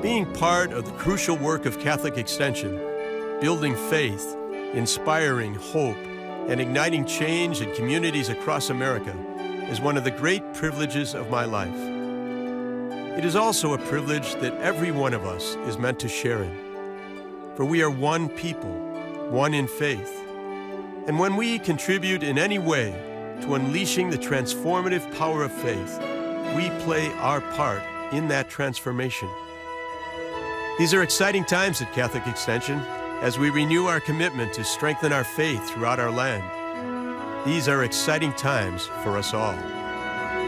Being part of the crucial work of Catholic Extension, building faith, inspiring hope, and igniting change in communities across America is one of the great privileges of my life. It is also a privilege that every one of us is meant to share in. For we are one people, one in faith. And when we contribute in any way to unleashing the transformative power of faith, we play our part in that transformation. These are exciting times at Catholic Extension as we renew our commitment to strengthen our faith throughout our land. These are exciting times for us all.